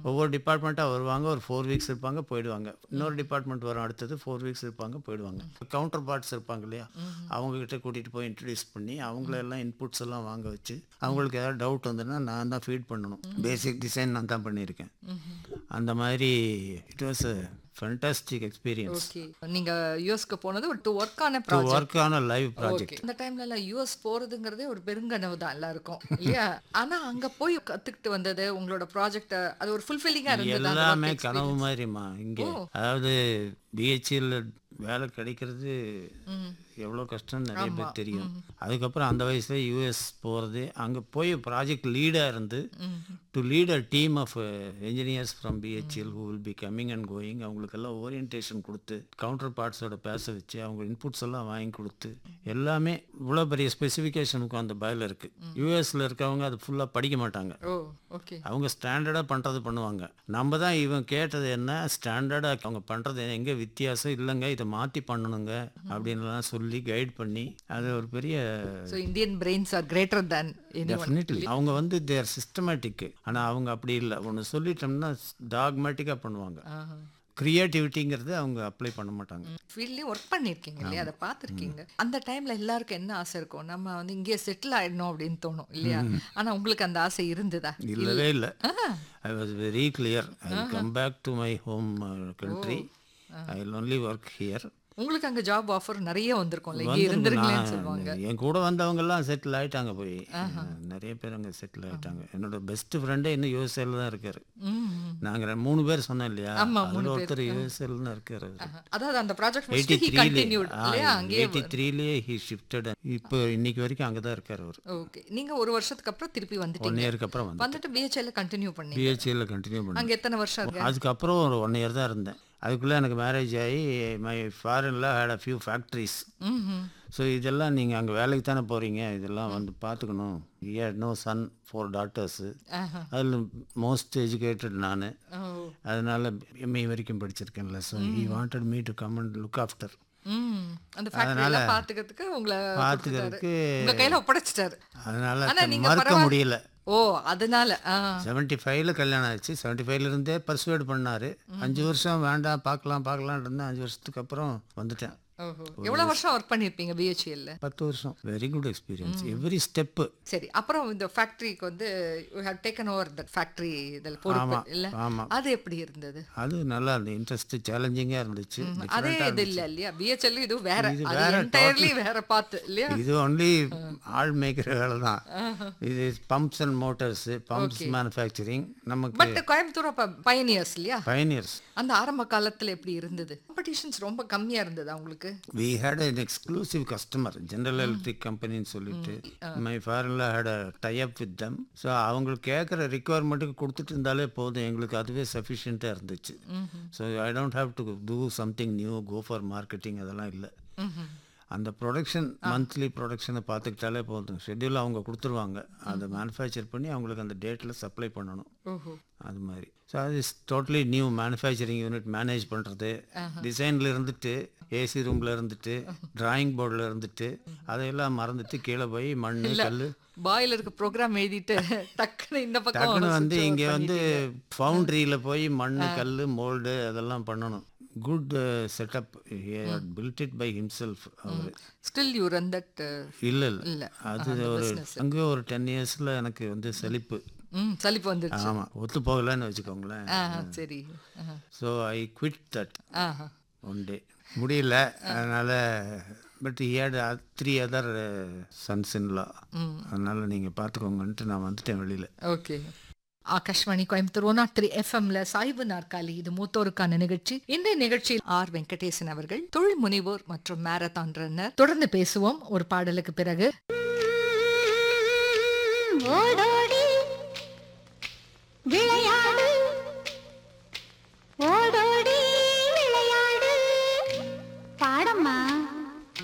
ஒவ்வொரு டிபார்ட்மெண்ட்டாக வருவாங்க, ஒரு 4 வீக்ஸ் இருப்பாங்க, போயிடுவாங்க. இன்னொரு டிபார்ட்மெண்ட் வரும், அடுத்தது 4 வீக்ஸ் இருப்பாங்க, போயிடுவாங்க. கவுண்டர் பார்ட்ஸ் இருப்பாங்க இல்லையா, அவங்கக்கிட்ட கூட்டிகிட்டு போய் இன்ட்ரடியூஸ் பண்ணி அவங்கள எல்லாம் இன்புட்ஸ் எல்லாம் வாங்க வச்சு அவங்களுக்கு ஏதாவது டவுட் வந்துன்னா நான் தான் ஃபீட் பண்ணணும். பேசிக் டிசைன் நான் தான் பண்ணியிருக்கேன். அந்த மாதிரி it was a fantastic experience. Okay, நீங்க யுஎஸ்க்கு போனது ஒரு டு ஒர்க் ஆன to project. Work on a live project. இந்த டைம்ல எல்லாம் யுஎஸ் போறதுங்கிறதே ஒரு பெருங்கனவு தான் எல்லாருக்கும் இல்லையா? ஆனா அங்க போய் கத்துக்கிட்டு வந்தது உங்களோட ப்ராஜெக்ட், அது ஒரு ஃபுல்ஃபில்லிங்கா இருந்தது. எல்லாமே கனவு மாதிரிம்மா. இங்கே அதாவது பிஹெச்இல வேலை கிடைக்கிறது எவ்வளோ கஷ்டம்னு நிறைய பேர் தெரியும். அதுக்கப்புறம் அந்த வயசுல யூஎஸ் போகிறது, அங்கே போய் ப்ராஜெக்ட் லீடாக இருந்து to lead a team of engineers from BHEL who will be coming and going, அவங்களுக்கெல்லாம் ஓரியன்டேஷன் கொடுத்து கவுண்டர் பார்ட்ஸோட பேச வச்சு அவங்க இன்புட்ஸ் எல்லாம் வாங்கி கொடுத்து எல்லாமே இவ்வளோ பெரிய ஸ்பெசிஃபிகேஷனுக்கும் அந்த பயல் இருக்குது. யூஎஸில் இருக்கவங்க அது ஃபுல்லாக படிக்க மாட்டாங்க. அவங்க ஸ்டாண்டர்டாக பண்ணுறது பண்ணுவாங்க. நம்ம தான் இவன் கேட்டது என்ன ஸ்டாண்டர்டாக அவங்க பண்ணுறது எங்கே வித்தியாசம் இல்லைங்க, இதை மாற்றி பண்ணணுங்க அப்படின்லாம் சொல்லி கைட் பண்ணி அது ஒரு பெரிய Indian brains R greater than anyone. Definitely அவங்க வந்து தேர் சிஸ்டமேட்டிக். ஆனால் அவங்க அப்படி இல்லை, ஒன்று சொல்லிட்டோம்னா டாக்மேட்டிக்காக பண்ணுவாங்க. கிரியேட்டிவிட்டிங்கிறது அவங்க அப்ளை பண்ண மாட்டாங்க. ஃபீல்ட்லேயும் ஒர்க் பண்ணியிருக்கீங்க இல்லையா, அதை பார்த்துருக்கீங்க. அந்த டைமில் எல்லாருக்கும் என்ன ஆசை இருக்கும், நம்ம வந்து இங்கேயே செட்டில் ஆகிடணும் அப்படின்னு தோணும் இல்லையா? ஆனால் உங்களுக்கு அந்த ஆசை இருந்ததா? இல்லவே இல்லை. I was very clear. I come back to my home country. I will only work here. உங்களுக்கு அங்கே ஜாப் ஆஃபர் நிறைய வந்திருக்கும்ல, இங்கே இருந்துருங்களேன்னு சொல்லுவாங்க. என் கூட வந்தவங்கெல்லாம் செட்டில் ஆகிட்டாங்க, போய் நிறைய பேர் அங்கே செட்டில் ஆகிட்டாங்க. என்னோட பெஸ்ட் ஃப்ரெண்டே இன்னும் யூஎஸ்ஏல தான் இருக்காரு. நாங்கள் 3 பேர் சொன்னோம் இல்லையா, அதில் ஒருத்தர் யூஎஸ்ஏல தான் இருக்காரு. அதாவது அந்த ப்ராஜெக்ட் 83லேயே ஹி ஷிஃப்டட். இப்போ இன்னைக்கு வரைக்கும் அங்கே தான் இருக்காரு அவர். ஓகே, நீங்கள் ஒரு வருஷத்துக்கு அப்புறம் திருப்பி வந்துட்டீங்க. 1 இயருக்கு அப்புறம் வந்துட்டு பிஹெச்எல்ல கண்டினியூ பண்ணி பிஹெச்எல்ல கண்டினியூ பண்ணி அங்கே எத்தனை வருஷம் இருக்கு? அதுக்கப்புறம் ஒரு 1 இயர் தான் இருந்தேன். அதுக்குள்ளே எனக்கு மேரேஜ் ஆகி மை ஃபாரின்ல had a few factories. So இதெல்லாம் நீங்கள் அங்கே வேலைக்கு தானே போகிறீங்க, இதெல்லாம் வந்து பார்த்துக்கணும். No Sun 4 daughters. அதில் மோஸ்ட் எஜுகேட்டட் நான், அதனால எம்ஏ வரைக்கும் படிச்சிருக்கேன்ல. So he wanted me to come and look after. அதனால பார்த்துக்கிறதுக்கு கையில் ஒப்படைச்சிட்டாரு. அதனால மறக்க முடியல. அதனால 75ல கல்யாணம் ஆச்சு. 75ல இருந்தே பர்சுவேட் பண்ணாரு. 5 வருஷம் வேண்டாம் பார்க்கலாம் இருந்தேன். 5 வருஷத்துக்கு அப்புறம் வந்துட்டேன். எவ்வளவு வருஷம் ஒர்க் பண்ணிருப்பீங்க பிஹெச்எல்ல? 10 வருஷம். Very good experience every step. சரி, அப்புறம் இந்த ஃபேக்டரிக்கு வந்து you have taken over that factory இதெல்லாம் பொறுப்பு இல்ல? அது எப்படி இருந்தது? அது நல்லா இருந்தது, இன்ட்ரெஸ்ட், சேலஞ்சிங்கா இருந்துச்சு. அதே இது இல்ல இல்லையா, பிஹெச்எல் இது வேற, அது என்டையர்லி வேற பாத்து இல்லையா? இது ஒன்லி ஆள் மேய்க்கிற வேலை தான். இது pumps and Motors, bumps manufacturing. நமக்கு பட் கோயம்புத்தூர் அப்ப பைனியர்ஸ் இல்லையா? பைனியர்ஸ். அந்த ஆரம்ப காலத்துல எப்படி இருந்தது? காம்படிஷன்ஸ் ரொம்ப கம்மியா இருந்தது உங்களுக்கு? We had an exclusive customer, General Electric companyன்னு சொல்லிட்டு. My father had a tie-up with them. So அவங்களுக்கு கேட்குற ரிக்குவயர்மெண்ட்டுக்கு கொடுத்துட்டு இருந்தாலே போதும், எங்களுக்கு அதுவே சஃபிஷியண்ட்டாக இருந்துச்சு. So I don't have to do something new, go for marketing, அதெல்லாம் இல்லை. அந்த ப்ரொடக்ஷன், மந்த்லி ப்ரொடக்ஷனை பார்த்துக்கிட்டாலே போதும். ஷெட்யூல் அவங்க கொடுத்துருவாங்க, அதை மேனுஃபேக்சர் பண்ணி அவங்களுக்கு அந்த டேட்டில் சப்ளை பண்ணணும். அது மாதிரி. ஸோ அது is totally new manufacturing unit. Manage பண்ணுறது, டிசைனில் இருந்துட்டு, ஏசி ரூமில் இருந்துட்டு, டிராயிங் போர்டில் இருந்துட்டு, அதையெல்லாம் மறந்துட்டு கீழே போய் மண் கல் பாய்லருக்கு ப்ரோக்ராம் எழுதிட்டு டக்குன்னு இந்த பக்கம் டக்குன்னு வந்து இங்கே வந்து ஃபவுண்ட்ரியில் போய் மண் கல் மோல்டு அதெல்லாம் பண்ணணும். Good setup. He had built it by himself. Still you run that? இல்லை அது ஒரு அங்கே ஒரு 10 இயர்ஸில் எனக்கு வந்து சலிப்பு வந்துருச்சு. ஆமாம், ஒத்து போகலன்னு வச்சுக்கோங்களேன். சரி. So I quit that one day. முடியல, அதனால். But he had 3 other sons in law. அதனால் நீங்கள் பார்த்துக்கோங்கன்ட்டு நான் வந்துட்டேன் வெளியில். ஓகே. ஆகாஷ்வாணி கோயம்புத்தூர் 103 எஃப்எம்ல சாய்வு நாற்காலி, இது மூத்தோருக்கான நிகழ்ச்சி. இந்த நிகழ்ச்சியில் ஆர் வெங்கடேசன் அவர்கள் தொழில் முனைவோர் மற்றும் மாரத்தான் ரன்னர். தொடர்ந்து பேசுவோம் ஒரு பாடலுக்கு பிறகு.